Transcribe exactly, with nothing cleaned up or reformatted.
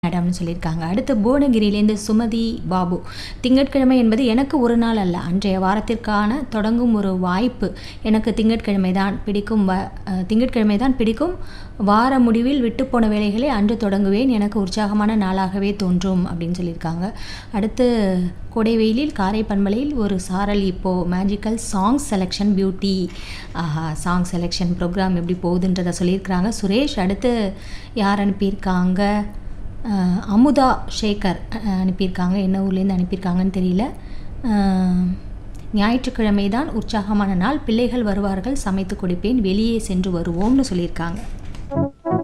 மேடம்னு சொல்லியிருக்காங்க. அடுத்து புவனகிரியிலேருந்து சுமதி பாபு, திங்கட்கிழமை என்பது எனக்கு ஒரு நாள் அல்ல, அன்றைய வாரத்திற்கான தொடங்கும் ஒரு வாய்ப்பு. எனக்கு திங்கட்கிழமை தான் பிடிக்கும் வ திங்கட்கிழமை தான் பிடிக்கும். வார முடிவில் விட்டுப்போன வேலைகளை அன்று தொடங்குவேன். எனக்கு உற்சாகமான நாளாகவே தோன்றும் அப்படின்னு சொல்லியிருக்காங்க. அடுத்து கோடை வெயிலில் காரை பண்பலையில் ஒரு சாரல் இப்போது மேஜிக்கல் சாங் செலெக்ஷன் பியூட்டி. ஆஹா, சாங் செலெக்ஷன் ப்ரோக்ராம் எப்படி போகுதுன்றதை சொல்லியிருக்கிறாங்க சுரேஷ். அடுத்து யார் அனுப்பியிருக்காங்க? அஹ், அமுதா சேகர் அஹ், அனுப்பியிருக்காங்க. என்ன ஊர்லேருந்து அனுப்பியிருக்காங்கன்னு தெரியல. அஹ், ஞாயிற்றுக்கிழமை தான் உற்சாகமான நாள், பிள்ளைகள் வருவார்கள், சமைத்து கொடுப்பேன், வெளியே சென்று வருவோம்னு சொல்லியிருக்காங்க.